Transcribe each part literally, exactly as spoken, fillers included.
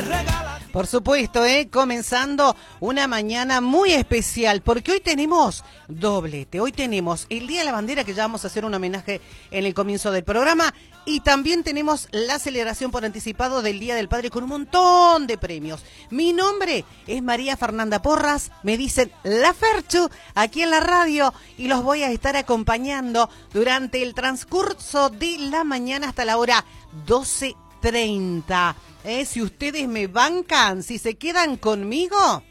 Por supuesto, ¿eh? Comenzando una mañana muy especial, porque hoy tenemos doblete. Hoy tenemos el Día de la Bandera, que ya vamos a hacer un homenaje en el comienzo del programa, y también tenemos la celebración por anticipado del Día del Padre con un montón de premios. Mi nombre es María Fernanda Porras, me dicen La Ferchu, aquí en la radio, y los voy a estar acompañando durante el transcurso de la mañana hasta la hora doce treinta. ¿Eh? Si ustedes me bancan, si se quedan conmigo,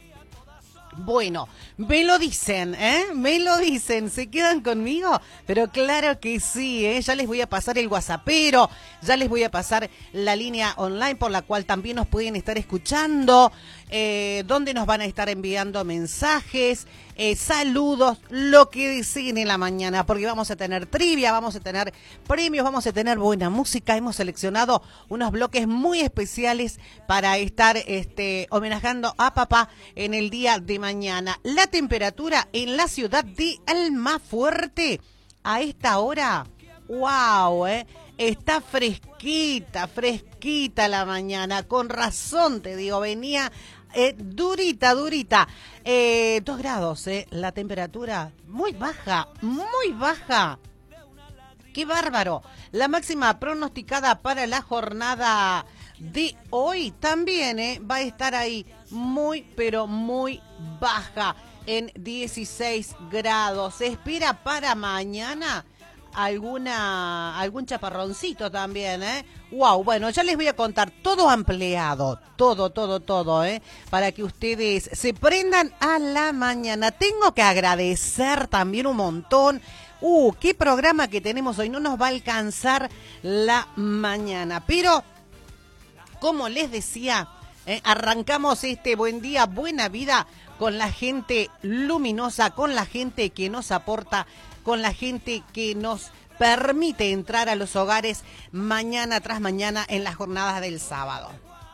bueno, me lo dicen, ¿eh? Me lo dicen, ¿se quedan conmigo? Pero claro que sí, ¿eh? Ya les voy a pasar el WhatsAppero, ya les voy a pasar la línea online por la cual también nos pueden estar escuchando, eh, donde nos van a estar enviando mensajes, eh, saludos, lo que deseen en la mañana, porque vamos a tener trivia, vamos a tener premios, vamos a tener buena música. Hemos seleccionado unos bloques muy especiales para estar este, homenajeando a papá en el día de mañana. La temperatura en la ciudad de Almafuerte a esta hora, wow, eh, está fresquita, fresquita la mañana, con razón te digo, venía eh, durita, durita, eh, dos grados, eh, la temperatura muy baja, muy baja. ¡Qué bárbaro! La máxima pronosticada para la jornada de hoy también eh, va a estar ahí muy, pero muy baja, en dieciséis grados. Se espera para mañana alguna algún chaparroncito también, ¿eh? Wow, bueno, ya les voy a contar todo ampliado, todo, todo, todo, ¿eh? Para que ustedes se prendan a la mañana. Tengo que agradecer también un montón. Uh, qué programa que tenemos hoy, no nos va a alcanzar la mañana, pero como les decía, eh, arrancamos este buen día, buena vida con la gente luminosa, con la gente que nos aporta, con la gente que nos permite entrar a los hogares mañana tras mañana en las jornadas del sábado.